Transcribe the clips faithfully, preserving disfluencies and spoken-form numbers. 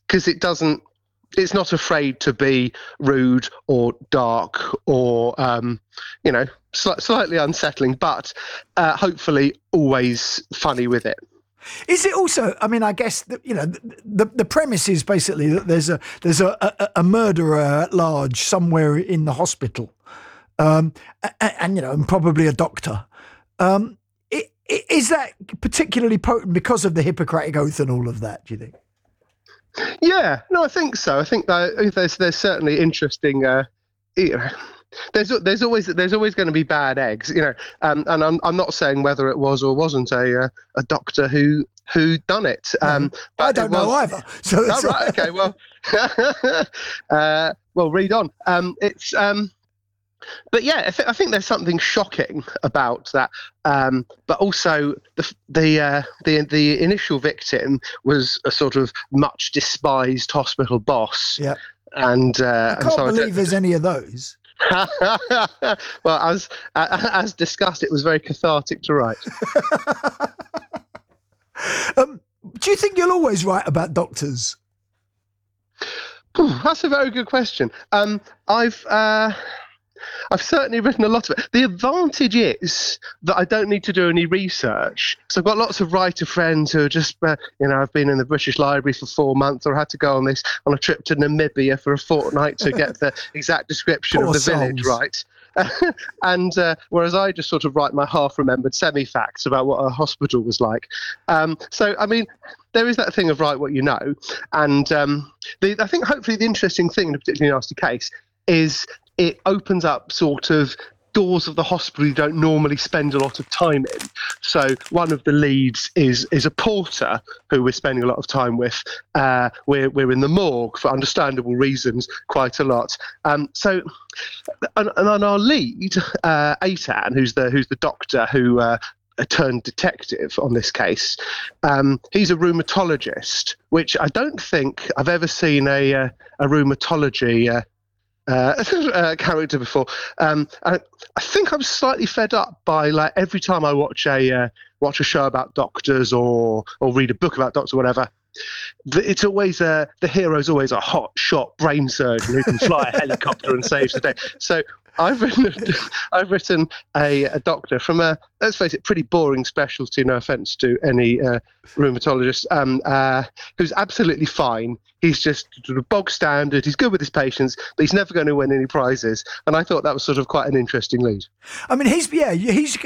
because it doesn't. It's not afraid to be rude or dark or, um, you know, sli- slightly unsettling, but uh, hopefully always funny with it. Is it also? I mean, I guess the, you know the, the the premise is basically that there's a there's a, a, a murderer at large somewhere in the hospital, um, and, and you know, and probably a doctor. Um, it, it, is that particularly potent because of the Hippocratic Oath and all of that? Do you think? Yeah, no, I think so. I think that there's there's certainly interesting. Uh, you know, there's there's always there's always going to be bad eggs, you know. Um, and I'm I'm not saying whether it was or wasn't a uh, a doctor who who done it. Um, no, but I don't was, know either. So oh, right, okay, well, uh, well, read on. Um, it's um. But yeah, I, th- I think there's something shocking about that. Um, but also, the the, uh, the the initial victim was a sort of much despised hospital boss. Yeah, and uh, I can't and so believe I there's any of those. Well, as uh, as discussed, it was very cathartic to write. um, do you think you'll always write about doctors? That's a very good question. Um, I've. Uh, I've certainly written a lot of it. The advantage is that I don't need to do any research. So I've got lots of writer friends who are just, uh, you know, I've been in the British Library for four months or had to go on this on a trip to Namibia for a fortnight to get the exact description Poor of the souls. village right. and uh, whereas I just sort of write my half-remembered semi-facts about what a hospital was like. Um, so, I mean, there is that thing of write what you know. And um, the, I think hopefully the interesting thing in a particularly nasty case is it opens up sort of doors of the hospital you don't normally spend a lot of time in. So one of the leads is is a porter who we're spending a lot of time with. Uh, we're we're in the morgue for understandable reasons quite a lot. Um, so and, and on our lead, uh, Aitan, who's the who's the doctor who uh, turned detective on this case, um, he's a rheumatologist, which I don't think I've ever seen a uh, a rheumatology. Uh, Uh, uh, character before. Um, I, I think I'm slightly fed up by like every time I watch a uh, watch a show about doctors or or read a book about doctors or whatever. The, it's always uh, the hero's always a hot shot brain surgeon who can fly a helicopter and saves the day. So I've written I've written a, a doctor from a, let's face it, pretty boring specialty. No offence to any uh, rheumatologist, um, uh, who's absolutely fine. He's just sort of bog standard. He's good with his patients, but he's never going to win any prizes. And I thought that was sort of quite an interesting lead. I mean, he's yeah, he's.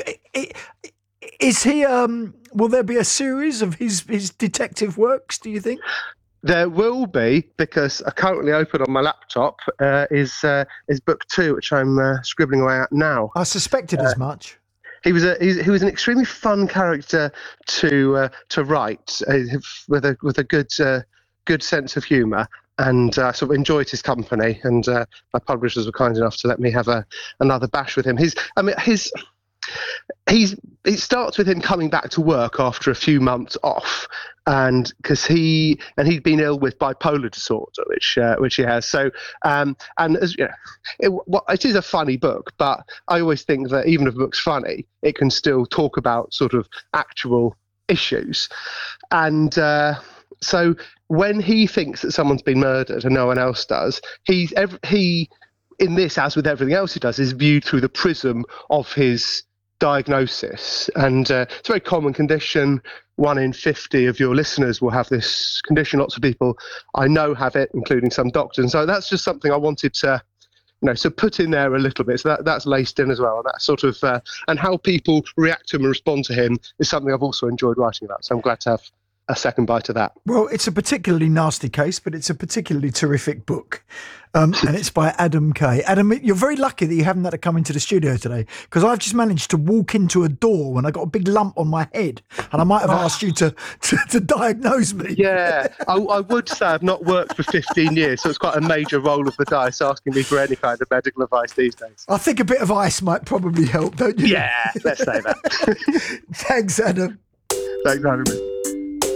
Is he? Um, will there be a series of his his detective works? Do you think? There will be, because I currently open on my laptop uh, is uh, is book two, which I'm uh, scribbling away at now. I suspected uh, as much. He was a he, he was an extremely fun character to uh, to write uh, with a with a good uh, good sense of humour, and uh, sort of enjoyed his company. And uh, my publishers were kind enough to let me have a another bash with him. His I mean his. He's. It starts with him coming back to work after a few months off, and because he and he'd been ill with bipolar disorder, which uh, which he has. So, um, and as you know, it, well, it is a funny book, but I always think that even if a book's funny, it can still talk about sort of actual issues. And uh, so, when he thinks that someone's been murdered and no one else does, he's every, he in this, as with everything else he does, is viewed through the prism of his diagnosis. And uh, it's a very common condition. One in fifty of your listeners will have this condition. Lots of people I know have it, including some doctors. And so that's just something I wanted to, you know, so put in there a little bit. So that, that's laced in as well. That sort of, uh, and how people react to him and respond to him is something I've also enjoyed writing about. So I'm glad to have a second bite of that. Well, it's a particularly nasty case, but it's a particularly terrific book. Um, and it's by Adam Kay. Adam, you're very lucky that you haven't had to come into the studio today, because I've just managed to walk into a door when I got a big lump on my head, and I might have asked you to, to, to diagnose me. Yeah, I, I would say I've not worked for fifteen years, so it's quite a major roll of the dice asking me for any kind of medical advice these days. I think a bit of ice might probably help, don't you? Yeah, let's say that. Thanks, Adam. Thanks for having me.